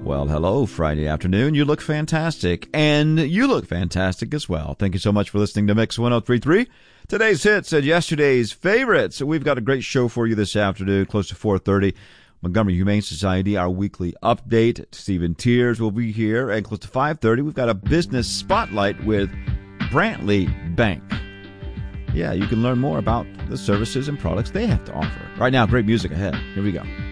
Well, hello, Friday afternoon. You look fantastic, and you look fantastic as well. Thank you so much for listening to Mix 1033. Today's hits and yesterday's favorites. We've got a great show for you this afternoon, close to 4:30. Montgomery Humane Society, our weekly update. Stephen Tiers will be here, and close to 5:30, we've got a business spotlight with Brantley Bank. Yeah, you can learn more about the services and products they have to offer. Right now, great music ahead. Here we go.